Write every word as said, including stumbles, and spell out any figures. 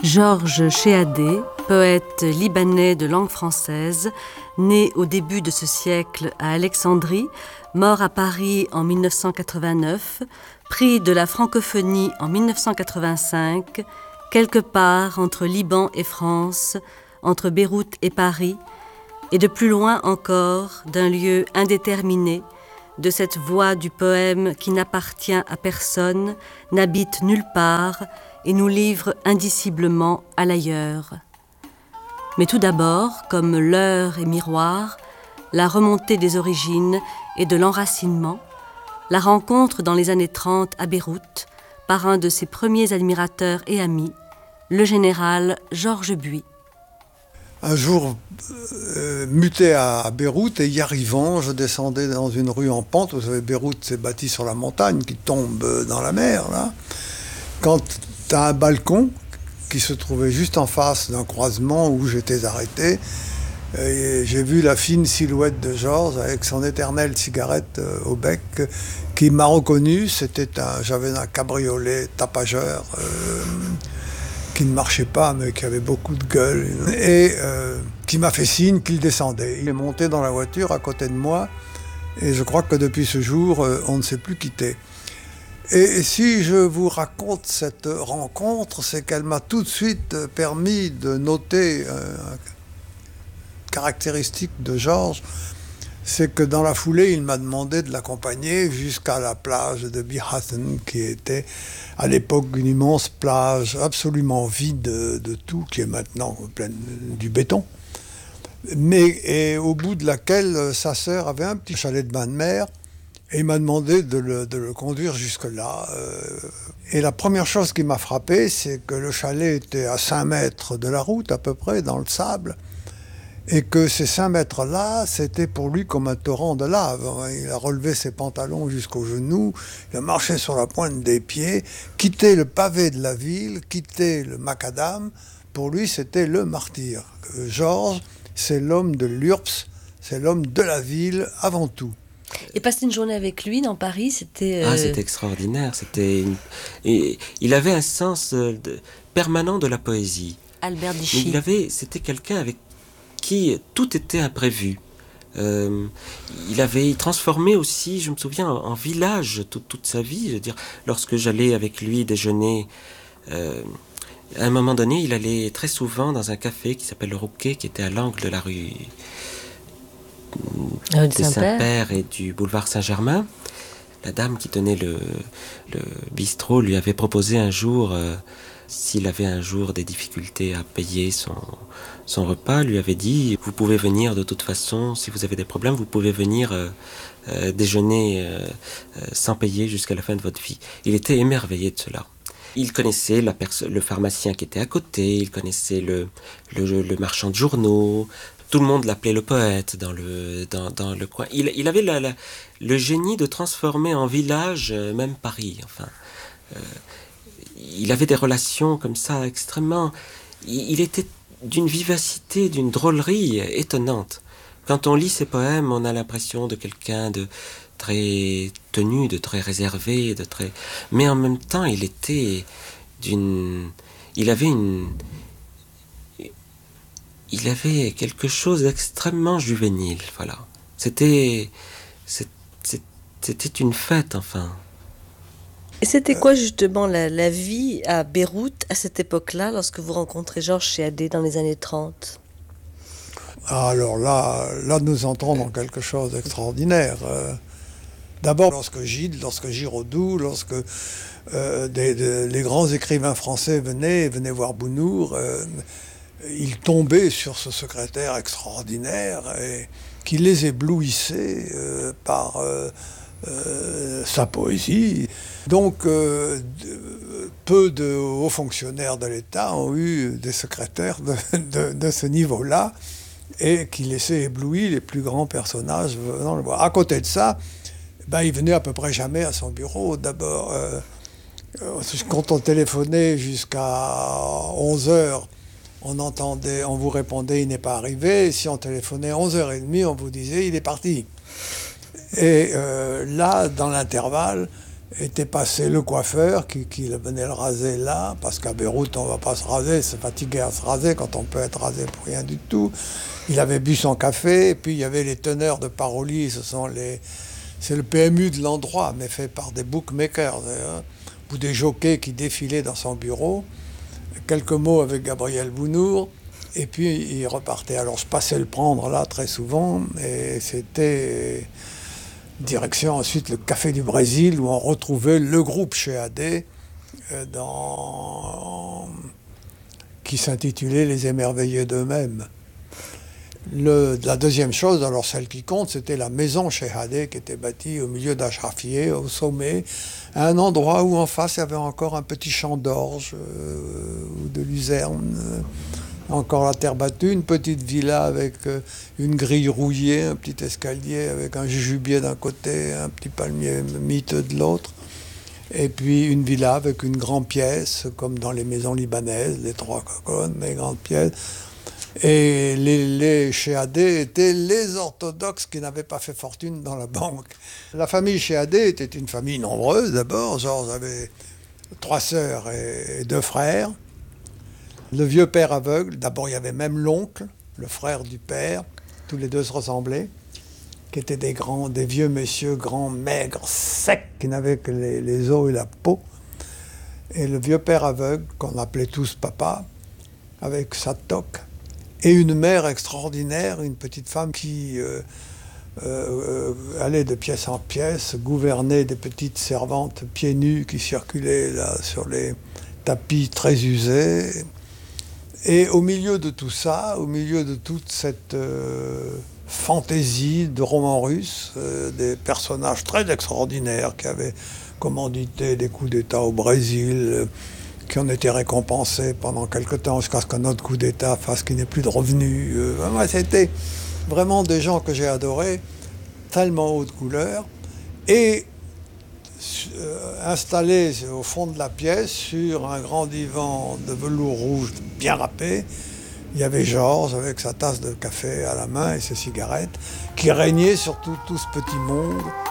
Georges Chéadé, poète libanais de langue française, né au début de ce siècle à Alexandrie, mort à Paris en mille neuf cent quatre-vingt-neuf, prix de la francophonie en mille neuf cent quatre-vingt-cinq, quelque part entre Liban et France, entre Beyrouth et Paris, et de plus loin encore d'un lieu indéterminé, de cette voix du poème qui n'appartient à personne, n'habite nulle part et nous livre indiciblement à l'ailleurs. Mais tout d'abord, comme l'heure et miroir, la remontée des origines et de l'enracinement, la rencontre dans les années trente à Beyrouth par un de ses premiers admirateurs et amis, le général Georges Buis. Un jour, euh, muté à Beyrouth et y arrivant, je descendais dans une rue en pente. Vous savez, Beyrouth, c'est bâti sur la montagne qui tombe dans la mer, là. Quand tu as un balcon qui se trouvait juste en face d'un croisement où j'étais arrêté, et j'ai vu la fine silhouette de Georges avec son éternelle cigarette euh, au bec qui m'a reconnu. C'était un, j'avais un cabriolet tapageur euh, qui ne marchait pas mais qui avait beaucoup de gueule et euh, qui m'a fait signe qu'il descendait. Il est monté dans la voiture à côté de moi et je crois que depuis ce jour, euh, on ne s'est plus quitté. Et si je vous raconte cette rencontre, c'est qu'elle m'a tout de suite permis de noter euh, caractéristique de Georges, c'est que dans la foulée, il m'a demandé de l'accompagner jusqu'à la plage de Bihaten, qui était à l'époque une immense plage absolument vide de, de tout, qui est maintenant pleine du béton, mais et au bout de laquelle sa sœur avait un petit chalet de bain de mer, et il m'a demandé de le, de le conduire jusque-là. Et la première chose qui m'a frappé, c'est que le chalet était à cinq mètres de la route, à peu près, dans le sable, et que ces cinq mètres-là, c'était pour lui comme un torrent de lave. Il a relevé ses pantalons jusqu'aux genoux, il a marché sur la pointe des pieds, quitté le pavé de la ville, quitté le macadam. Pour lui, c'était le martyr. Georges, c'est l'homme de l'Urps, c'est l'homme de la ville avant tout. Et passer une journée avec lui dans Paris, c'était... Euh... Ah, c'était extraordinaire. C'était une... Et il avait un sens de... permanent de la poésie. Albert Dichy. Il avait... C'était quelqu'un avec qui tout était imprévu. Euh, il avait transformé aussi, je me souviens, en village toute, toute sa vie. Je veux dire, lorsque j'allais avec lui déjeuner, euh, à un moment donné, il allait très souvent dans un café qui s'appelle le Rouquet, qui était à l'angle de la rue ah, des Saint-Père et du boulevard Saint-Germain. La dame qui tenait le, le bistrot lui avait proposé un jour, euh, s'il avait un jour des difficultés à payer son, son repas, lui avait dit « Vous pouvez venir de toute façon, si vous avez des problèmes, vous pouvez venir euh, euh, déjeuner euh, euh, sans payer jusqu'à la fin de votre vie. » Il était émerveillé de cela. Il connaissait la perso- le pharmacien qui était à côté, il connaissait le, le, le marchand de journaux. Tout le monde l'appelait le poète dans le, dans, dans le coin. Il, il avait la, la, le génie de transformer en village euh, même Paris. Enfin, euh, il avait des relations comme ça extrêmement... Il, il était d'une vivacité, d'une drôlerie étonnante. Quand on lit ses poèmes, on a l'impression de quelqu'un de très tenu, de très réservé, de très... Mais en même temps, il était d'une... Il avait une... Il avait quelque chose d'extrêmement juvénile, voilà. C'était, c'était une fête, enfin. Et c'était quoi justement la, la vie à Beyrouth à cette époque-là, lorsque vous rencontrez Georges Chéadé dans les années trente? Alors là, là nous entrons dans quelque chose d'extraordinaire. Euh, D'abord, lorsque Gide, lorsque Giraudoux, lorsque euh, des, des, les grands écrivains français venaient, venaient voir Bounour, euh, il tombait sur ce secrétaire extraordinaire et qui les éblouissait euh, par euh, euh, sa poésie. Donc, euh, peu de hauts fonctionnaires de l'État ont eu des secrétaires de, de, de ce niveau-là et qui laissaient éblouir les plus grands personnages venant le voir. À côté de ça, ben, il venait à peu près jamais à son bureau. D'abord, euh, quand on téléphonait jusqu'à onze heures, on entendait, on vous répondait, il n'est pas arrivé. Si on téléphonait à onze heures trente, on vous disait, il est parti. Et euh, là, dans l'intervalle, était passé le coiffeur qui, qui venait le raser là, parce qu'à Beyrouth, on ne va pas se raser, c'est fatigué à se raser quand on peut être rasé pour rien du tout. Il avait bu son café, et puis il y avait les teneurs de Paroli, ce sont les, c'est le P M U de l'endroit, mais fait par des bookmakers, hein, ou des jockeys qui défilaient dans son bureau. Quelques mots avec Gabriel Bounour, et puis il repartait. Alors je passais le prendre là très souvent, et c'était direction ensuite le Café du Brésil, où on retrouvait le groupe chez A D, euh, dans... qui s'intitulait Les Émerveillés d'eux-mêmes. Le, la deuxième chose, alors celle qui compte, c'était la maison chez Hadé qui était bâtie au milieu d'Achrafieh, au sommet, à un endroit où en face il y avait encore un petit champ d'orge euh, ou de luzerne, euh, encore la terre battue, une petite villa avec euh, une grille rouillée, un petit escalier avec un jujubier d'un côté, un petit palmier miteux de l'autre, et puis une villa avec une grande pièce, comme dans les maisons libanaises, les trois colonnes, les grandes pièces. Et les, les chez A D étaient les orthodoxes qui n'avaient pas fait fortune dans la banque. La famille chez A D était une famille nombreuse d'abord. Georges avait trois sœurs et deux frères. Le vieux père aveugle, d'abord il y avait même l'oncle, le frère du père, tous les deux se ressemblaient, qui étaient des grands, des vieux messieurs grands, maigres, secs, qui n'avaient que les, les os et la peau. Et le vieux père aveugle, qu'on appelait tous papa, avec sa toque. Et une mère extraordinaire, une petite femme qui euh, euh, allait de pièce en pièce, gouvernait des petites servantes pieds nus qui circulaient là sur les tapis très usés. Et au milieu de tout ça, au milieu de toute cette euh, fantaisie de roman russe, euh, des personnages très extraordinaires qui avaient commandité des coups d'État au Brésil, euh, qui ont été récompensés pendant quelque temps jusqu'à ce qu'un autre coup d'État fasse qu'il n'ait plus de revenus. Euh, ouais, c'était vraiment des gens que j'ai adorés, tellement haut de couleur, et euh, installés au fond de la pièce, sur un grand divan de velours rouge bien râpé, il y avait Georges avec sa tasse de café à la main et ses cigarettes, qui régnait sur tout, tout ce petit monde.